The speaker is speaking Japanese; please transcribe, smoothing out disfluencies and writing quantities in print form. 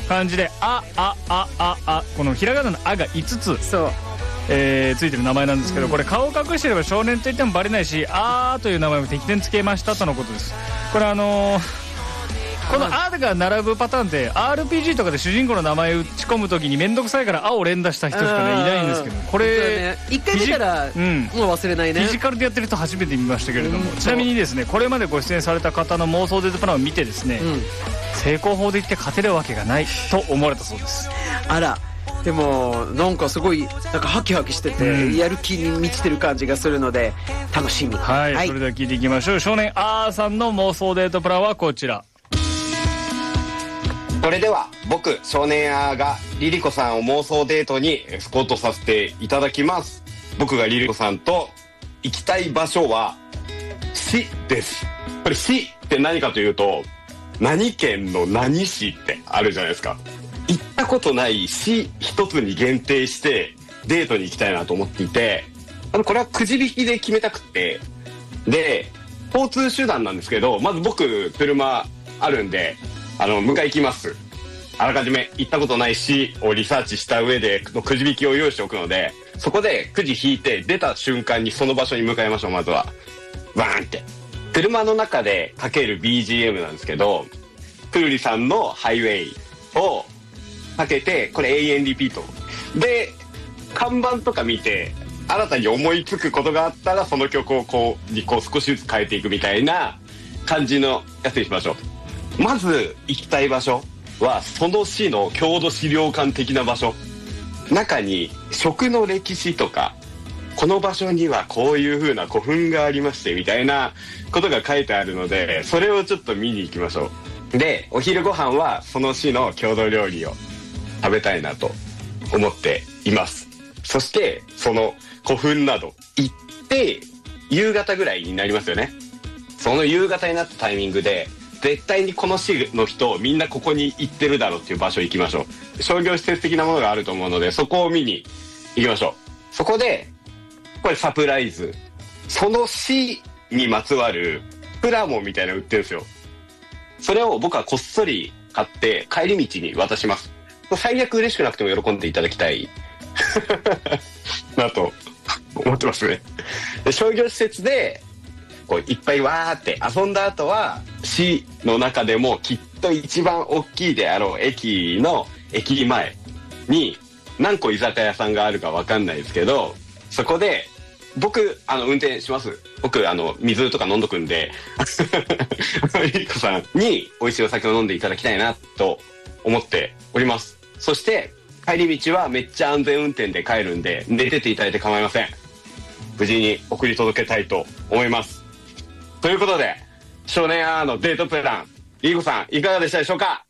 感じでこのひらがなのあが5つそうついてる名前なんですけど、これ顔を隠してれば少年と言ってもバレないし、という名前も適当につけましたとのことです。これこの「あ」が並ぶパターンって RPG とかで主人公の名前打ち込む時に面倒くさいから「あ」を連打した人しかねいないんですけど、これ一回見たらもう忘れないね。 フィジカルでやってる人初めて見ましたけれども、ちなみにですね、これまでご出演された方の妄想デートプランを見てですね、成功法で言って勝てるわけがないと思われたそうです。 あら、でもなんかすごいなんかハキハキしてて、やる気に満ちてる感じがするので楽しみ。 はい、それでは聞いていきましょう。少年あーさんの妄想デートプランはこちら。 それでは僕少年あーがリリコさんを妄想デートにエスコートさせていただきます。僕がリリコさんと行きたい場所は市です。これ市って何かというと、何県の何市ってあるじゃないですか。行ったことない市一つに限定してデートに行きたいなと思っていて、これはくじ引きで決めたくって、で交通手段なんですけど、まず僕車あるんで迎え行きます。あらかじめ行ったことない市をリサーチした上でのくじ引きを用意しておくので、そこでくじ引いて出た瞬間にその場所に向かいましょう。まずはバーンって車の中でかける BGM なんですけど、くるりさんのハイウェイをかけて、これ永遠リピートで、看板とか見て新たに思いつくことがあったらその曲をこう少しずつ変えていくみたいな感じのやつにしましょう。まず行きたい場所はその市の郷土資料館的な場所、中に食の歴史とか、この場所にはこういう風な古墳がありましてみたいなことが書いてあるので、それをちょっと見に行きましょう。でお昼ご飯はその市の郷土料理を食べたいなと思っています。そしてその古墳など行って夕方ぐらいになりますよね。その夕方になったタイミングで絶対にこの市の人みんなここに行ってるだろうっていう場所行きましょう。商業施設的なものがあると思うので、そこを見に行きましょう。そこでこれサプライズ、その市にまつわるプラモンみたいなの売ってるんですよ。それを僕はこっそり買って帰り道に渡します。最悪嬉しくなくても喜んでいただきたいなと思ってますね。で商業施設でこういっぱいわーって遊んだ後は、市の中でもきっと一番大きいであろう駅の駅前に何個居酒屋さんがあるか分かんないですけど、そこで僕運転します。僕水とか飲んどくんでリコさんに美味しいお酒を飲んでいただきたいなと思っております。そして帰り道はめっちゃ安全運転で帰るんで、寝てていただいて構いません。無事に送り届けたいと思います。ということで少年アーのデートプラン、リコさんいかがでしたでしょうか？